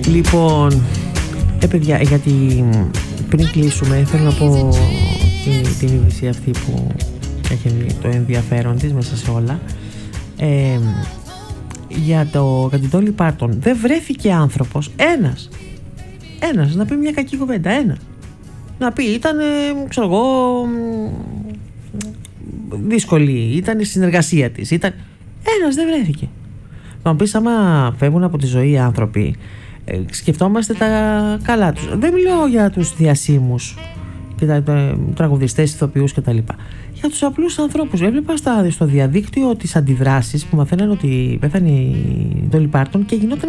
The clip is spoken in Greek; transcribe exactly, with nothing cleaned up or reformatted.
Λοιπόν, ε παιδιά, γιατί πριν κλείσουμε θέλω να πω την, την είδηση αυτή που έχει το ενδιαφέρον της μέσα σε όλα. ε, Για το Dolly Parton δεν βρέθηκε άνθρωπος, ένας ένας να πει μια κακή κουβέντα, ένα να πει ήταν, ξέρω εγώ, δύσκολη ήταν η συνεργασία της, ήταν... ένας δεν βρέθηκε. Να μου πεις, άμα φεύγουν από τη ζωή οι άνθρωποι, ε, σκεφτόμαστε τα καλά τους. Δεν μιλάω για τους διασύμους και τα, τα τραγουδιστές, ηθοποιούς κτλ. Για τους απλούς ανθρώπους. Έβλεπα στα, στο διαδίκτυο τις αντιδράσεις που μαθαίναν ότι πέθανε η Dolly Parton και γινόταν